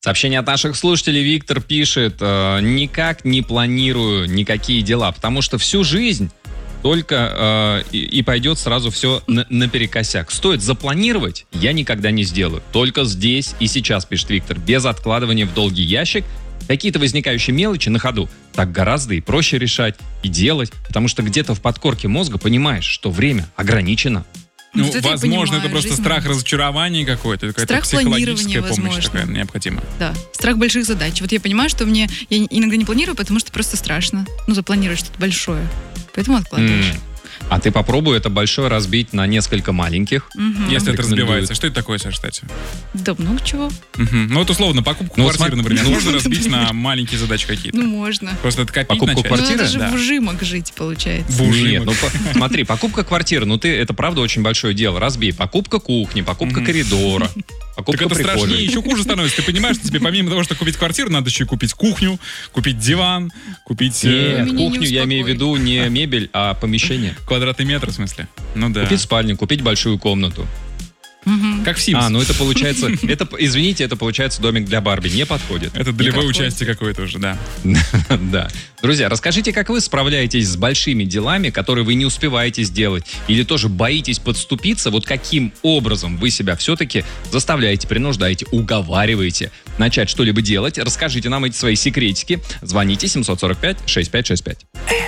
Сообщение от наших слушателей. Виктор пишет: никак не планирую никакие дела, потому что всю жизнь только и пойдет сразу все наперекосяк. Стоит запланировать, я никогда не сделаю. Только здесь и сейчас, пишет Виктор, без откладывания в долгий ящик. Какие-то возникающие мелочи на ходу так гораздо и проще решать и делать, потому что где-то в подкорке мозга понимаешь, что время ограничено. Ну, возможно, это просто страх разочарования какой-то, какая-то психологическая помощь такая необходима. Да, страх больших задач. Вот я понимаю, что я иногда не планирую, потому что просто страшно. Запланировать что-то большое. Поэтому откладываешь. А ты попробуй это большое разбить на несколько маленьких. Если это разбивается. Что это такое, Саша, кстати? Да много чего. Ну вот условно, покупку квартиры, например, можно разбить на маленькие задачи какие-то? Ну, можно. Просто это копить покупку начать. квартиры? Ну, это же в ужимок жить, получается. Нет, смотри, покупка квартиры, это правда очень большое дело. Разбей. Покупка кухни, покупка коридора, покупка так это прихожей. страшнее, еще хуже становится. Ты понимаешь, что тебе помимо того, что купить квартиру, надо еще и купить кухню, купить диван, купить... Нет, кухню я имею в виду не мебель, а помещение. Квадратный метр, в смысле? Ну да. Купить спальню, купить большую комнату. Как в Sims. Это получается... Извините, это получается домик для Барби. Не подходит. Это долевое участие какое-то уже, да. Да. Друзья, расскажите, как вы справляетесь с большими делами, которые вы не успеваете сделать, или тоже боитесь подступиться, вот каким образом вы себя все-таки заставляете, принуждаете, уговариваете начать что-либо делать. Расскажите нам эти свои секретики. Звоните 745-6565.